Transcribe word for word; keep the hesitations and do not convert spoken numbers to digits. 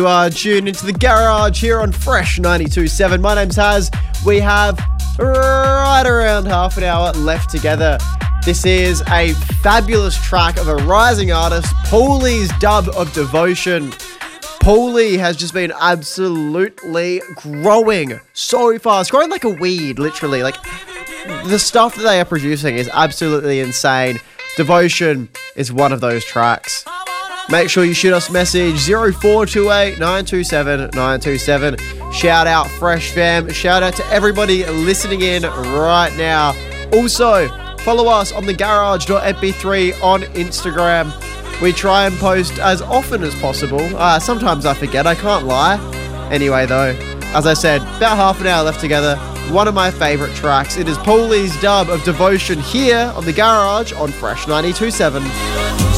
You are tuned into the garage here on Fresh ninety-two point seven. My name's Haz. We have right around half an hour left together. This is a fabulous track of a rising artist, Pauly's dub of Devotion. Pauly has just been absolutely growing so fast, growing like a weed, literally. Like, the stuff that they are producing is absolutely insane. Devotion is one of those tracks. Make sure you shoot us a message zero four two eight, nine two seven, nine two seven. Shout out Fresh Fam. Shout out to everybody listening in right now. Also, follow us on the garage dot M P three on Instagram. We try and post as often as possible. Uh, sometimes I forget, I can't lie. Anyway though, as I said, about half an hour left together. One of my favourite tracks. It is Pauly's dub of Devotion here on the garage on Fresh ninety-two point seven.